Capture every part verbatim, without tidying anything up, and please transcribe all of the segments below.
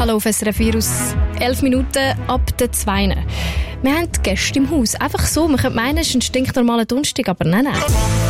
Hallo auf S R F vier aus elf Minuten ab der zwei. Wir haben Gäste im Haus. Einfach so. Man könnte meinen, es ist ein stinknormaler Donnerstag, aber nein, nein.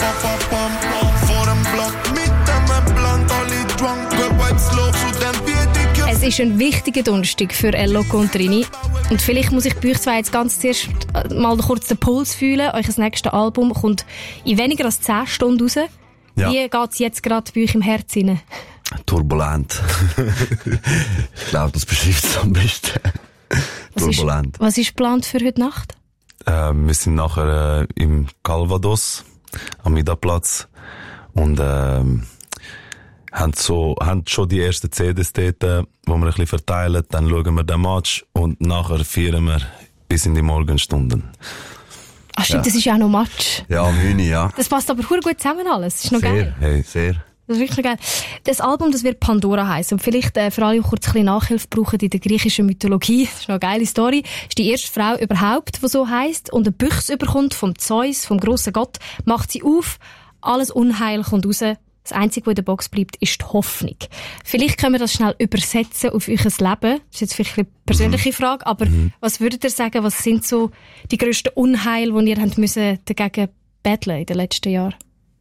Es ist ein wichtiger Donnerstag für Ello Contrini. Und vielleicht muss ich bei euch zwei jetzt ganz zuerst mal kurz den Puls fühlen. Euer nächstes Album kommt in weniger als zehn Stunden raus. Ja. Wie geht es jetzt gerade bei euch im Herz rein? Turbulent. Ich glaube, das beschreibt es am besten. Was Turbulent. Ist, was ist geplant für heute Nacht? Äh, wir sind nachher äh, im Calvados am Ida-Platz und äh, haben, so, haben schon die ersten C Ds dort, die wir ein bisschen verteilen. Dann schauen wir den Match und nachher feiern wir bis in die Morgenstunden. Ach stimmt, Ja. das ist ja auch noch Match. Ja, am neun, ja. Das passt aber verdammt gut zusammen alles. Das ist noch Sehr, geil. Hey. sehr. Das ist wirklich geil. Das Album, das wird Pandora heißen. Und vielleicht äh, für alle, die kurz ein bisschen Nachhilfe brauchen in der griechischen Mythologie. Das ist noch eine geile Story. Das ist die erste Frau überhaupt, die so heisst. Und eine Büchse überkommt vom Zeus, vom grossen Gott. Macht sie auf. Alles Unheil kommt raus. Das Einzige, was in der Box bleibt, ist die Hoffnung. Vielleicht können wir das schnell übersetzen auf euer Leben. Das ist jetzt vielleicht eine persönliche mhm. Frage. Aber mhm. was würdet ihr sagen, was sind so die grössten Unheil, die ihr habt müssen dagegen battlen in den letzten Jahren?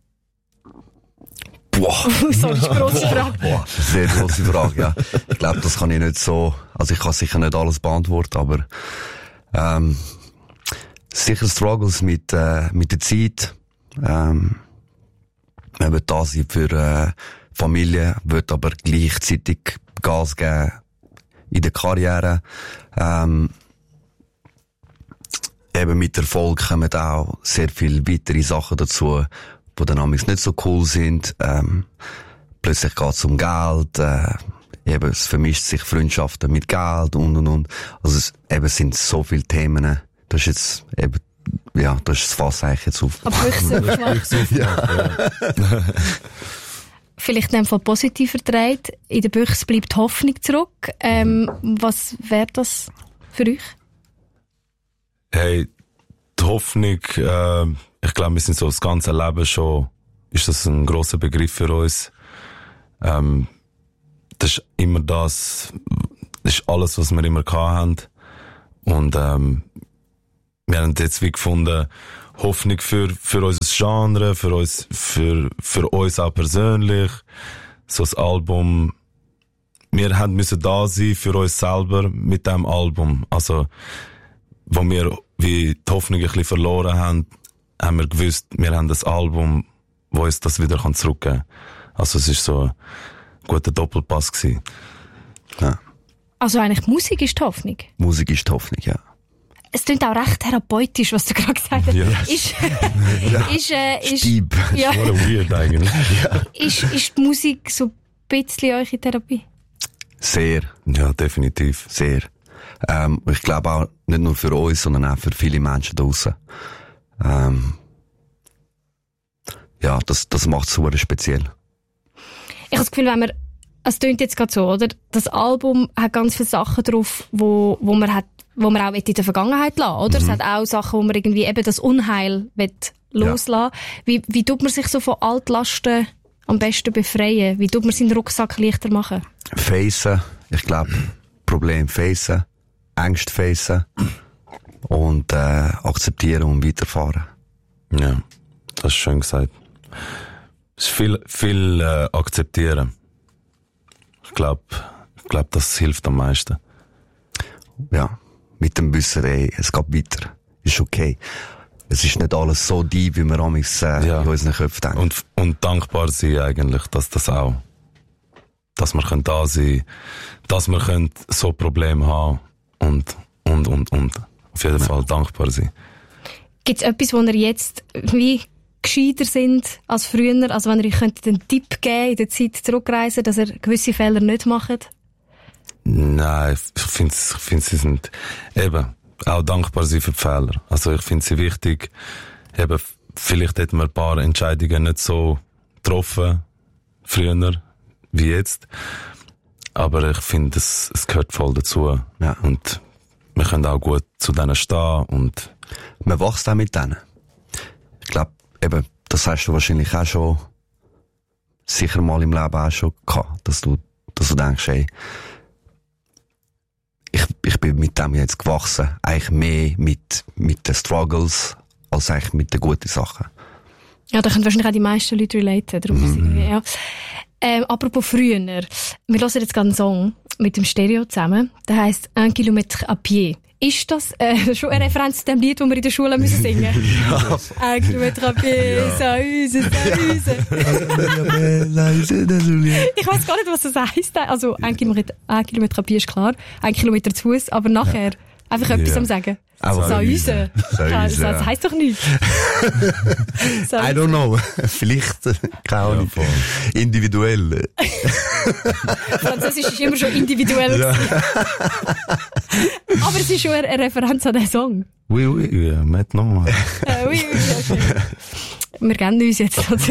Boah. So ist eine grosse Frage. Boah, sehr grosse Frage, ja. Ich glaube, das kann ich nicht so, also ich kann sicher nicht alles beantworten, aber, ähm, sicher Struggles mit, äh, mit der Zeit, ähm, eben da sein für, äh, Familie, wird aber gleichzeitig Gas geben in der Karriere, ähm, eben mit Erfolg kommen auch sehr viele weitere Sachen dazu, die dann amigs nicht so cool sind. Ähm, plötzlich geht es um Geld, äh, eben, es vermischt sich Freundschaften mit Geld und und und. Also es eben sind so viele Themen. Das ist jetzt eben, ja, das ist das Fass eigentlich jetzt auf. Aber wirklich so. Ja. Vielleicht in dem Fall positiver dreht. In der Büchse bleibt Hoffnung zurück. Ähm, was wäre das für euch? Hey, die Hoffnung, äh, ich glaube, wir sind so das ganze Leben schon, ist das ein grosser Begriff für uns. Ähm, das ist immer das, das ist alles, was wir immer gehabt haben. Und, ähm, wir haben jetzt wie gefunden, Hoffnung für, für unser Genre, für uns, für, für uns auch persönlich. So das Album, wir haben müssen da sein für uns selber mit dem Album. Also, wo wir wie die Hoffnung ein bisschen verloren haben, haben wir gewusst, wir haben das Album, wo uns das wieder zurückgeben kann. Also es war so ein guter Doppelpass gewesen. Ja. Also eigentlich die Musik ist die Hoffnung? Musik ist die Hoffnung, ja. Es klingt auch recht therapeutisch, was du gerade gesagt hast. Ja. Ist, ist, äh, ist, Stieb. ja. Das ist weird eigentlich. Ja. ist, ist die Musik so ein bisschen eure Therapie? Sehr, Ja, definitiv. sehr. Ähm, ich glaube auch nicht nur für uns, sondern auch für viele Menschen draussen. Ähm, ja, das, das macht es super speziell. Ich habe das Gefühl, wenn man, es klingt jetzt gerade so, oder? Das Album hat ganz viele Sachen drauf, wo, wo man hat, wo man auch in der Vergangenheit lassen, oder? Mhm. Es hat auch Sachen, wo man irgendwie eben das Unheil loslassen will. Wie, wie tut man sich so von Altlasten am besten befreien? Wie tut man seinen Rucksack leichter machen? Facen, ich glaube, Problem facen, Ängste facen und, äh, akzeptieren und weiterfahren. Ja, das ist schön gesagt. Es ist viel, viel äh, akzeptieren. Ich glaube, ich glaub, das hilft am meisten. Ja, mit dem Wissen, ey, es geht weiter. Ist okay. Es ist nicht alles so deep, wie wir amigs äh, Ja. in unseren Köpfen denken. Und, und dankbar sein eigentlich, dass das auch, dass wir können da sein, dass wir können so Probleme haben und, und, und, und. Auf jeden Fall dankbar sein. Gibt es etwas, wo ihr jetzt wie gescheiter sind als früher? Also wenn ihr euch könntet einen Tipp geben in der Zeit zurückreisen, dass ihr gewisse Fehler nicht macht? Nein, ich finde, ich finde, sie sind eben auch dankbar sein für die Fehler. Also ich finde sie wichtig. Eben, vielleicht hätten wir ein paar Entscheidungen nicht so getroffen früher wie jetzt. Aber ich finde, es, es gehört voll dazu. Ja. Und wir können auch gut zu denen stehen und Man wächst auch mit denen. Ich glaube, eben, das hast du wahrscheinlich auch schon sicher mal im Leben auch schon gehabt, dass du, dass du denkst, ey, ich bin mit dem jetzt gewachsen. Eigentlich mehr mit, mit den Struggles, als eigentlich mit den guten Sachen. Ja, da können wahrscheinlich auch die meisten Leute relaten. Darum, ja. Ähm, apropos früher. Wir hören jetzt gerade einen Song mit dem Stereo zusammen. Der heisst «Un Kilomètre à pied». Ist das äh, schon eine Referenz zu dem Lied, das wir in der Schule müssen singen müssen? Ja. «Un Kilomètre à pied, ça use, ça use». Ich weiss gar nicht, was das heisst. Also, ein Kilometer, ein Kilometer à pied ist klar, ein Kilometer zu Fuß, aber nachher einfach etwas Ja. am Sagen. Aber «Ça use». Ça Ja, use, das ja. heisst doch nichts. I don't know. Vielleicht, äh, keine Ahnung. Ja, voll. Individuell. Französisch ist immer schon individuell. Ja. Aber es ist schon eine Referenz an den Song. Oui, oui, ja, maintenant. Äh, oui, oui, okay. Wir kennen uns jetzt natürlich.